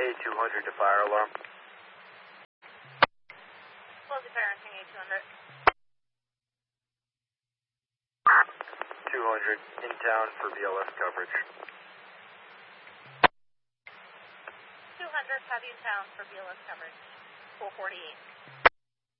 A200 to fire alarm. Closing fire on A200. 200 in town for BLS coverage. 200, have you in town for BLS coverage. 448.